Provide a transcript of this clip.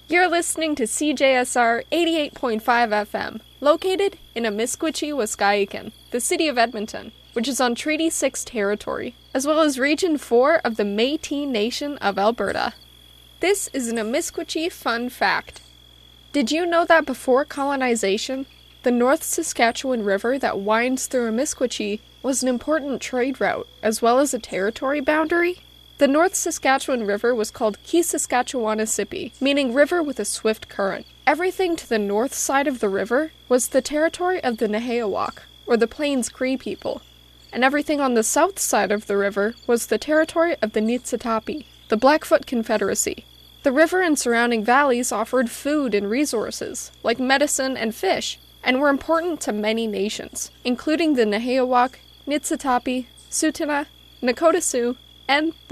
You're listening to CJSR 88.5 FM, located in Amiskwichi, Waskaikan, the city of Edmonton, which is on Treaty 6 territory, as well as Region 4 of the Métis Nation of Alberta. This is an Amiskwichi fun fact. Did you know that before colonization, the North Saskatchewan River that winds through Amiskwichi was an important trade route, as well as a territory boundary? The North Saskatchewan River was called Kii-Saskatchewanasippi, meaning river with a swift current. Everything to the north side of the river was the territory of the Nehiyawak, or the Plains Cree people, and everything on the south side of the river was the territory of the Niitsitapi, the Blackfoot Confederacy. The river and surrounding valleys offered food and resources, like medicine and fish, and were important to many nations, including the Nehiyawak, Niitsitapi, Tsuut'ina, Nakota Sioux, and